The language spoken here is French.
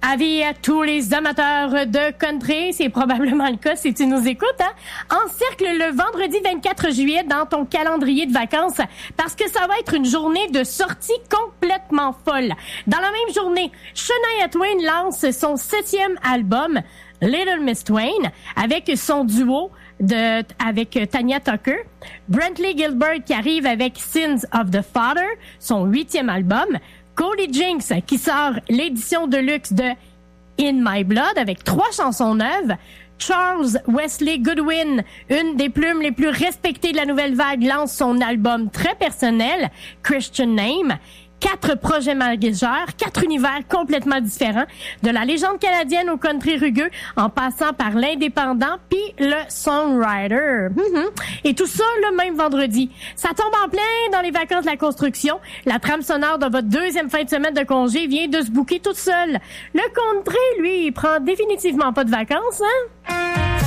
Avis à tous les amateurs de country, c'est probablement le cas si tu nous écoutes, hein? Encercle le vendredi 24 juillet dans ton calendrier de vacances parce que ça va être une journée de sortie complètement folle. Dans la même journée, Shania Twain lance son 7e album, Little Miss Twain, avec son duo avec Tanya Tucker. Brantley Gilbert qui arrive avec Sins of the Father, son 8e album. Cody Jinks qui sort l'édition de luxe de In My Blood avec 3 chansons neuves. Charles Wesley Goodwin, une des plumes les plus respectées de la nouvelle vague, lance son album très personnel, Christian Name. 4 projets majeurs, 4 univers complètement différents, de la légende canadienne au country rugueux, en passant par l'indépendant puis le songwriter. Et tout ça le même vendredi. Ça tombe en plein dans les vacances de la construction. La trame sonore de votre 2e fin de semaine de congé vient de se booker toute seule. Le country, lui, il prend définitivement pas de vacances, hein?